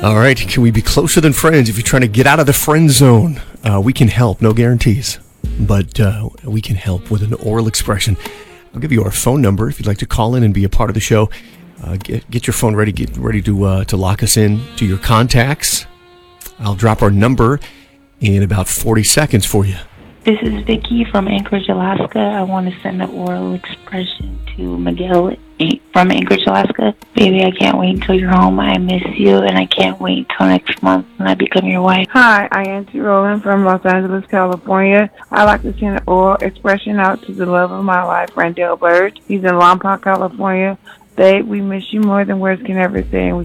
All right, can we be closer than friends? If you're trying to get out of the friend zone, we can help. No guarantees, but we can help with an oral expression. I'll give you our phone number if you'd like to call in and be a part of the show. Get your phone ready. Get ready to lock us in to your contacts. I'll drop our number in about 40 seconds for you. This is Vicky from Anchorage, Alaska. I want to send an oral expression to Miguel from Anchorage, Alaska. Baby, I can't wait until you're home. I miss you, and I can't wait until next month when I become your wife. Hi, I am Auntie Roland from Los Angeles, California. I'd like to send an oral expression out to the love of my life, Randall Bird. He's in Lompoc, California. Babe, we miss you more than words can ever say, and we